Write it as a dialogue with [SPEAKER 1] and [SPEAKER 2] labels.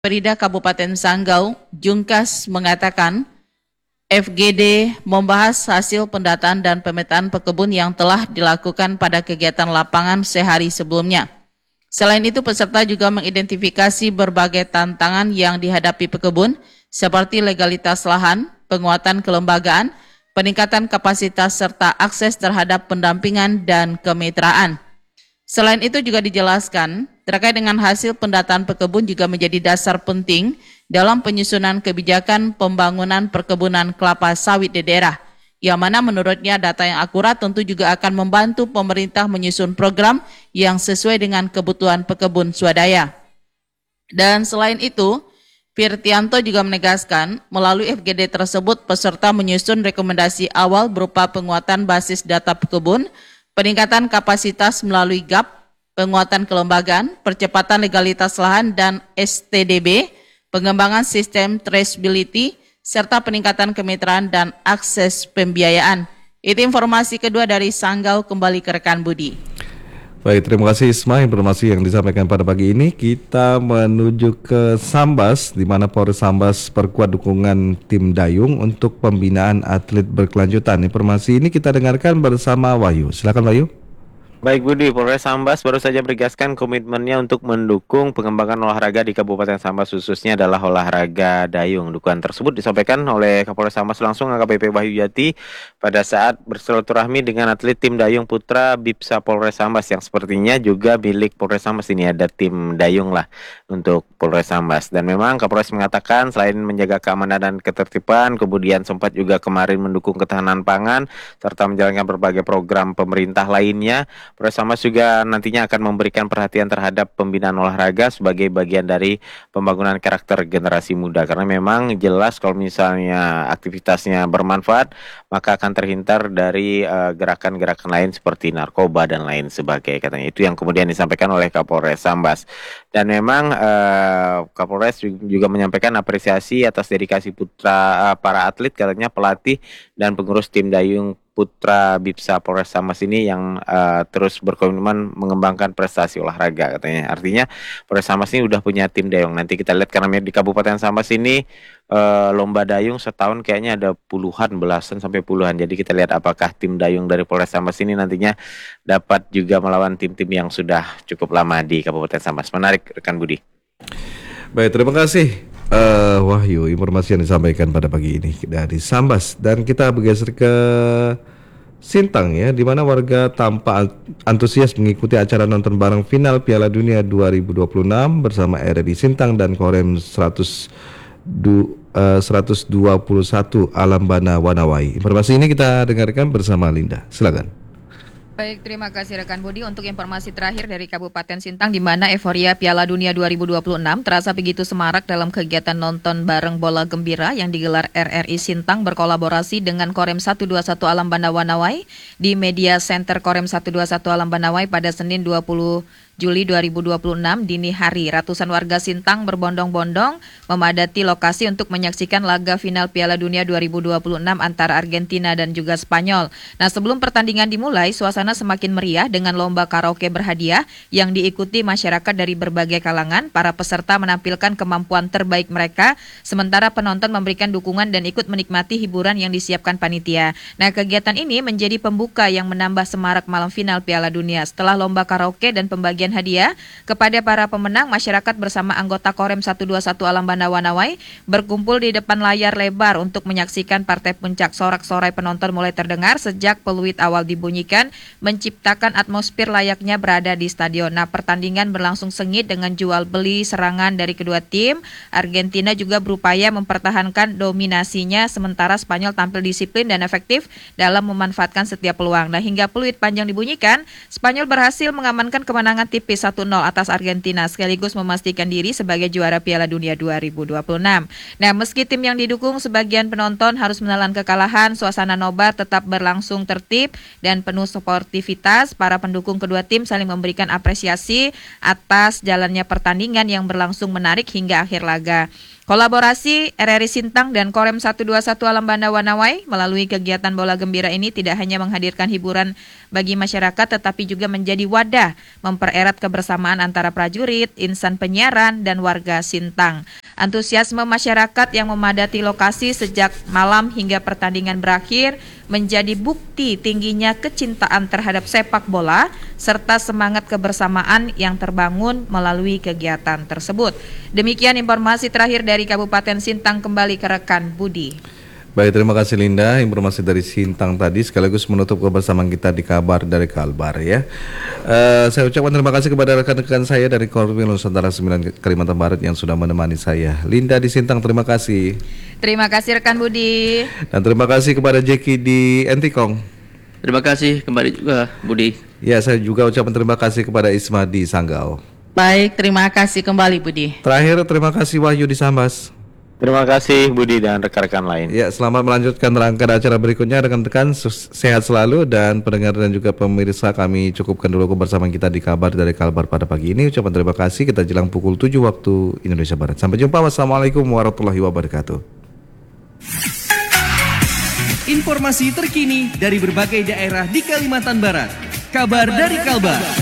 [SPEAKER 1] Perida Kabupaten Sanggau, Jungkas mengatakan FGD membahas hasil pendataan dan pemetaan pekebun yang telah dilakukan pada kegiatan lapangan sehari sebelumnya. Selain itu, peserta juga mengidentifikasi berbagai tantangan yang dihadapi pekebun, seperti legalitas lahan, penguatan kelembagaan, peningkatan kapasitas, serta akses terhadap pendampingan dan kemitraan. Selain itu juga dijelaskan, terkait dengan hasil pendataan pekebun juga menjadi dasar penting dalam penyusunan kebijakan pembangunan perkebunan kelapa sawit di daerah, yang mana menurutnya data yang akurat tentu juga akan membantu pemerintah menyusun program yang sesuai dengan kebutuhan pekebun swadaya. Dan selain itu, Firtianto juga menegaskan, melalui FGD tersebut peserta menyusun rekomendasi awal berupa penguatan basis data pekebun, peningkatan kapasitas melalui GAP, penguatan kelembagaan, percepatan legalitas lahan dan STDB, pengembangan sistem traceability, serta peningkatan kemitraan dan akses pembiayaan. Itu informasi kedua dari Sanggau, kembali ke rekan Budi.
[SPEAKER 2] Baik, terima kasih Isma, informasi yang disampaikan pada pagi ini. Kita menuju ke Sambas, di mana Polres Sambas perkuat dukungan tim dayung untuk pembinaan atlet berkelanjutan. Informasi ini kita dengarkan bersama Wahyu. Silakan Wahyu.
[SPEAKER 3] Baik Budi, Polres Sambas baru saja menegaskan komitmennya untuk mendukung pengembangan olahraga di Kabupaten Sambas, khususnya adalah olahraga dayung. Dukungan tersebut disampaikan oleh Kapolres Sambas langsung AKBP Wahyu Yati pada saat bersilaturahmi dengan atlet tim dayung putra BIPSA Polres Sambas, yang sepertinya juga milik Polres Sambas. Ini ada tim dayung lah untuk Polres Sambas. Dan memang Kapolres mengatakan selain menjaga keamanan dan ketertiban, kemudian sempat juga kemarin mendukung ketahanan pangan serta menjalankan berbagai program pemerintah lainnya. Polres Sambas juga nantinya akan memberikan perhatian terhadap pembinaan olahraga sebagai bagian dari pembangunan karakter generasi muda. Karena memang jelas kalau misalnya aktivitasnya bermanfaat, maka akan terhindar dari gerakan-gerakan lain seperti narkoba dan lain sebagainya. Katanya itu yang kemudian disampaikan oleh Kapolres Sambas. Dan memang Kapolres juga menyampaikan apresiasi atas dedikasi putra para atlet, katanya pelatih dan pengurus tim dayung putra BIPSA Polres Sambas ini yang terus berkomitmen mengembangkan prestasi olahraga, katanya. Artinya Polres Sambas ini udah punya tim dayung. Nanti kita lihat, karena di Kabupaten Sambas ini lomba dayung setahun kayaknya ada puluhan, belasan sampai puluhan. Jadi kita lihat apakah tim dayung dari Polres Sambas ini nantinya dapat juga melawan tim-tim yang sudah cukup lama di Kabupaten Sambas. Menarik rekan Budi.
[SPEAKER 2] Baik, terima kasih Wahyu, informasi yang disampaikan pada pagi ini dari Sambas. Dan kita bergeser ke Sintang ya, di mana warga tampak antusias mengikuti acara nonton bareng final Piala Dunia 2026 bersama RRI Sintang dan Korem 121 Alambana Wanawai. Informasi ini kita dengarkan bersama Linda. Silakan.
[SPEAKER 4] Baik, terima kasih rekan Budi untuk informasi terakhir dari Kabupaten Sintang, di mana euforia Piala Dunia 2026 terasa begitu semarak dalam kegiatan nonton bareng bola gembira yang digelar RRI Sintang berkolaborasi dengan Korem 121 Alambana Wanawai di Media Center Korem 121 Alambana Wanawai pada Senin 20 Juli 2026 dini hari. Ratusan warga Sintang berbondong-bondong memadati lokasi untuk menyaksikan laga final Piala Dunia 2026 antara Argentina dan juga Spanyol. Nah, sebelum pertandingan dimulai, suasana semakin meriah dengan lomba karaoke berhadiah yang diikuti masyarakat dari berbagai kalangan. Para peserta menampilkan kemampuan terbaik mereka, sementara penonton memberikan dukungan dan ikut menikmati hiburan yang disiapkan panitia. Nah, kegiatan ini menjadi pembuka yang menambah semarak malam final Piala Dunia. Setelah lomba karaoke dan pembagian hadiah kepada para pemenang, masyarakat bersama anggota Korem 121 Alambana Wanawai berkumpul di depan layar lebar untuk menyaksikan partai puncak. Sorak-sorai penonton mulai terdengar sejak peluit awal dibunyikan, menciptakan atmosfer layaknya berada di stadion. Nah, pertandingan berlangsung sengit dengan jual beli serangan dari kedua tim. Argentina juga berupaya mempertahankan dominasinya, sementara Spanyol tampil disiplin dan efektif dalam memanfaatkan setiap peluang. Nah, hingga peluit panjang dibunyikan, Spanyol berhasil mengamankan kemenangan tipis 1-0 atas Argentina, sekaligus memastikan diri sebagai juara Piala Dunia 2026. Nah, meski tim yang didukung sebagian penonton harus menelan kekalahan, suasana nobar tetap berlangsung tertib dan penuh sportivitas. Para pendukung kedua tim saling memberikan apresiasi atas jalannya pertandingan yang berlangsung menarik hingga akhir laga. Kolaborasi RRI Sintang dan Korem 121 Alam Banda Wanawai melalui kegiatan Bola Gembira ini tidak hanya menghadirkan hiburan bagi masyarakat tetapi juga menjadi wadah mempererat kebersamaan antara prajurit, insan penyiaran, dan warga Sintang. Antusiasme masyarakat yang memadati lokasi sejak malam hingga pertandingan berakhir menjadi bukti tingginya kecintaan terhadap sepak bola serta semangat kebersamaan yang terbangun melalui kegiatan tersebut. Demikian informasi terakhir dari Kabupaten Sintang, kembali ke rekan Budi.
[SPEAKER 2] Baik, terima kasih Linda. Informasi dari Sintang tadi sekaligus menutup kebersamaan kita di Kabar dari Kalbar ya. Saya ucapkan terima kasih kepada rekan-rekan saya dari Korwil Nusantara 9 Kalimantan Barat yang sudah menemani saya. Linda di Sintang, terima kasih.
[SPEAKER 4] Terima kasih rekan Budi.
[SPEAKER 2] Dan terima kasih kepada Jeki di Entikong.
[SPEAKER 5] Terima kasih kembali juga Budi.
[SPEAKER 2] Ya, saya juga ucapkan terima kasih kepada Isma di Sanggau.
[SPEAKER 1] Baik, terima kasih kembali Budi.
[SPEAKER 2] Terakhir, terima kasih Wahyu di Sambas.
[SPEAKER 3] Terima kasih Budi dan rekan-rekan lain.
[SPEAKER 2] Ya, selamat melanjutkan rangkaian acara berikutnya. Rekan-rekan sehat selalu, dan pendengar dan juga pemirsa, kami cukupkan dulu kebersamaan kita di Kabar dari Kalbar pada pagi ini. Ucapan terima kasih, kita jelang pukul 7 waktu Indonesia Barat. Sampai jumpa, wassalamualaikum warahmatullahi wabarakatuh.
[SPEAKER 6] Informasi terkini dari berbagai daerah di Kalimantan Barat. Kabar dari Kalbar.